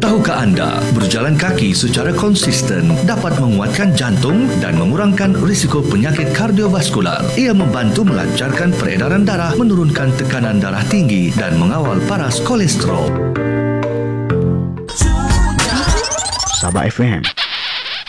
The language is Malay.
Tahukah anda, berjalan kaki secara konsisten dapat menguatkan jantung dan mengurangkan risiko penyakit kardiovaskular. Ia membantu melancarkan peredaran darah, menurunkan tekanan darah tinggi dan mengawal paras kolesterol. Sabah FM